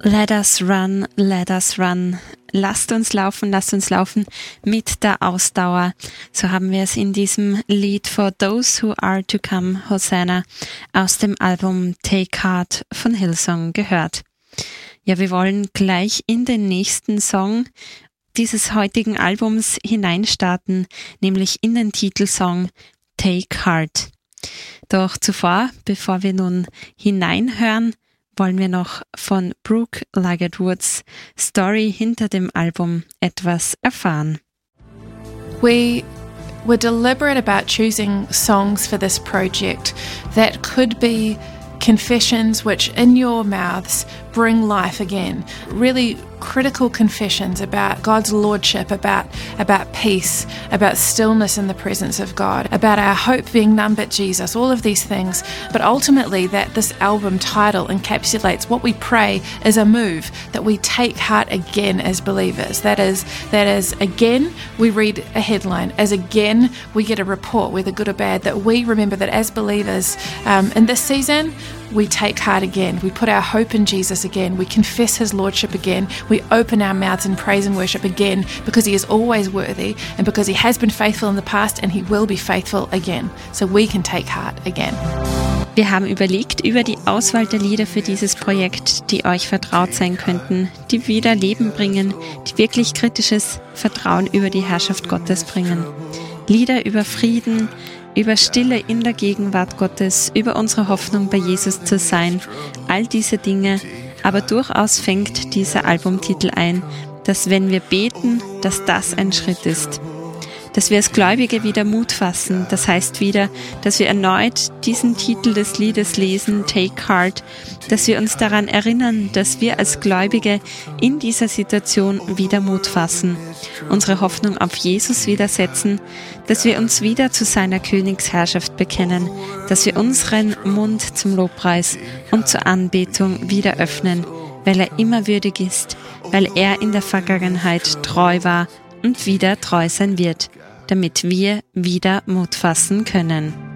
Let us run, let us run. Lasst uns laufen mit der Ausdauer. So haben wir es in diesem Lied For Those Who Are To Come, Hosanna, aus dem Album Take Heart von Hillsong gehört. Ja, wir wollen gleich in den nächsten Song dieses heutigen Albums hineinstarten, nämlich in den Titelsong Take Heart. Doch zuvor, bevor wir nun hineinhören, wollen wir noch von Brooke Liggett-Woods Story hinter dem Album etwas erfahren. We were deliberate about choosing songs for this project that could be confessions which in your mouths bring life again. Really critical confessions about God's lordship, about peace, about stillness in the presence of God, about our hope being none but Jesus, all of these things. But ultimately that this album title encapsulates what we pray is a move, that we take heart again as believers. That is again we read a headline, as again we get a report, whether good or bad, that we remember that as believers in this season, we take heart again. We put our hope in Jesus again. We confess His Lordship again. We open our mouths in praise and worship again because He is always worthy and because He has been faithful in the past and He will be faithful again. So we can take heart again. Wir haben überlegt über die Auswahl der Lieder für dieses Projekt, die euch vertraut sein könnten, die wieder Leben bringen, die wirklich kritisches Vertrauen über die Herrschaft Gottes bringen. Lieder über Frieden, über Stille in der Gegenwart Gottes, über unsere Hoffnung bei Jesus zu sein, all diese Dinge. Aber durchaus fängt dieser Albumtitel ein, dass wenn wir beten, dass das ein Schritt ist. Dass wir als Gläubige wieder Mut fassen, das heißt wieder, dass wir erneut diesen Titel des Liedes lesen, Take Heart, dass wir uns daran erinnern, dass wir als Gläubige in dieser Situation wieder Mut fassen, unsere Hoffnung auf Jesus wieder setzen, dass wir uns wieder zu seiner Königsherrschaft bekennen, dass wir unseren Mund zum Lobpreis und zur Anbetung wieder öffnen, weil er immer würdig ist, weil er in der Vergangenheit treu war und wieder treu sein wird, damit wir wieder Mut fassen können.